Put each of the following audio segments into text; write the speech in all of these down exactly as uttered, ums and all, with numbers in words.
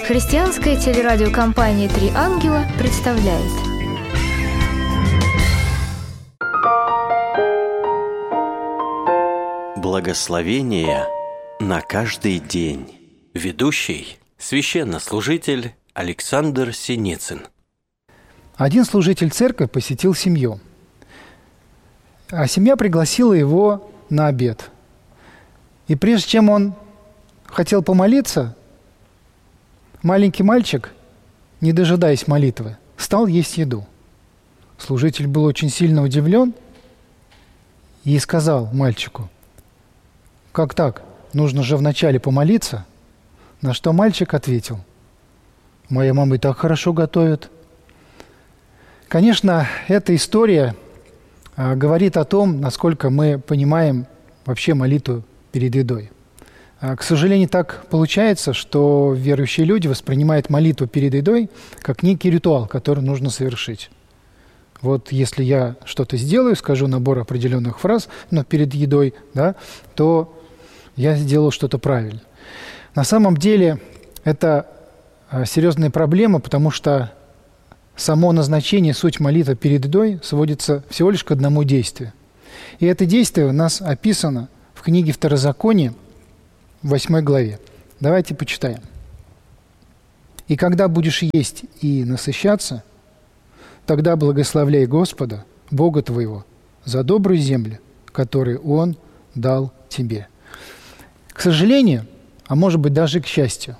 Христианская телерадиокомпания «Три ангела» представляет. Благословение на каждый день. Ведущий – священнослужитель Александр Синицын. Один служитель церкви посетил семью, а семья пригласила его на обед. И прежде чем он хотел помолиться, маленький мальчик, не дожидаясь молитвы, стал есть еду. Служитель был очень сильно удивлен и сказал мальчику: «Как так? Нужно же вначале помолиться». На что мальчик ответил: «Моя мама и так хорошо готовит». Конечно, эта история а, говорит о том, насколько мы понимаем вообще молитву перед едой. А, к сожалению, так получается, что верующие люди воспринимают молитву перед едой как некий ритуал, который нужно совершить. Вот если я что-то сделаю, скажу набор определенных фраз, но перед едой, да, то я сделал что-то правильно. На самом деле это серьезная проблема, потому что само назначение, суть молитвы перед едой сводится всего лишь к одному действию. И это действие у нас описано в книге Второзакония, в восьмой главе. Давайте почитаем. «И когда будешь есть и насыщаться, тогда благословляй Господа, Бога твоего, за добрую землю, которую Он дал тебе». К сожалению, а может быть даже к счастью,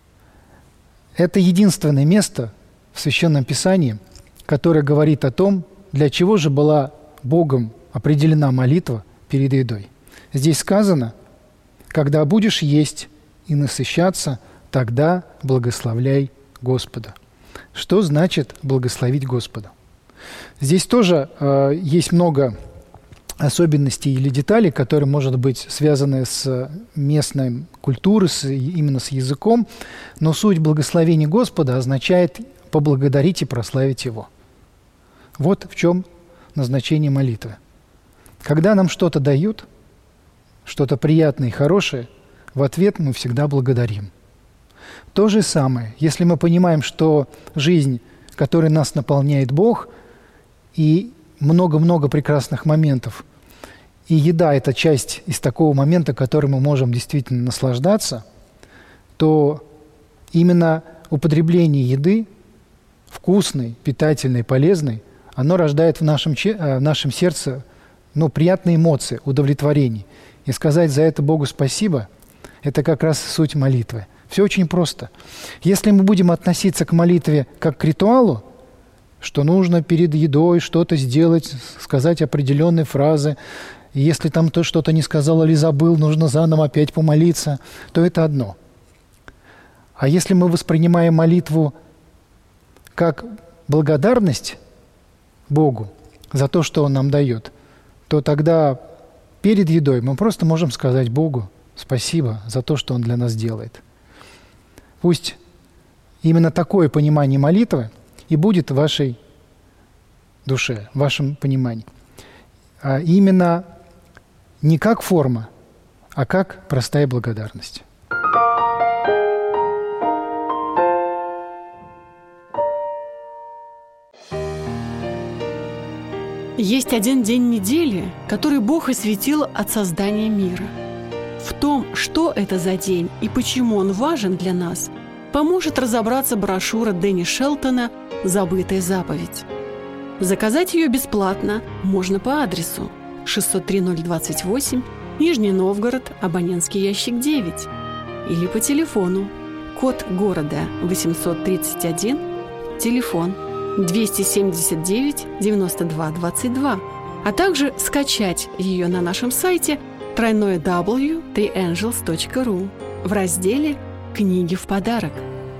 это единственное место в Священном Писании, которое говорит о том, для чего же была Богом определена молитва перед едой. Здесь сказано: «Когда будешь есть и насыщаться, тогда благословляй Господа». Что значит благословить Господа? Здесь тоже э, есть много особенностей или деталей, которые, может быть, связаны с местной культурой, с, именно с языком, но суть благословения Господа означает поблагодарить и прославить Его. Вот в чем назначение молитвы. Когда нам что-то дают, что-то приятное и хорошее, в ответ мы всегда благодарим. То же самое, если мы понимаем, что жизнь, которой нас наполняет Бог, и много-много прекрасных моментов, и еда – это часть из такого момента, которым мы можем действительно наслаждаться, то именно употребление еды, вкусной, питательной, полезной, оно рождает в нашем, в нашем сердце ну, приятные эмоции, удовлетворение. И сказать за это Богу спасибо – это как раз суть молитвы. Все очень просто. Если мы будем относиться к молитве как к ритуалу, что нужно перед едой что-то сделать, сказать определенные фразы, и если там то что-то не сказал или забыл, нужно заново опять помолиться, то это одно. А если мы воспринимаем молитву как благодарность Богу за то, что Он нам дает, то тогда перед едой мы просто можем сказать Богу спасибо за то, что Он для нас делает. Пусть именно такое понимание молитвы и будет в вашей душе, в вашем понимании. А именно не как форма, а как простая благодарность. Есть один день недели, который Бог осветил от создания мира. В том, что это за день и почему он важен для нас, поможет разобраться брошюра Дэнни Шелтона «Забытая заповедь». Заказать ее бесплатно можно по адресу шестьсот три ноль двадцать восемь, Нижний Новгород, абонентский ящик девять, или по телефону, код города восемьсот тридцать один, телефон двести семьдесят девять девяносто два двадцать два, а также скачать ее на нашем сайте дабл ю дабл ю дабл ю точка три ангелс точка ру в разделе «Книги в подарок».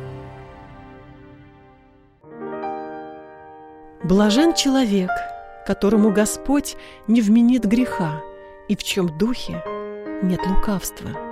Блажен человек, которому Господь не вменит греха, и в чем духе нет лукавства.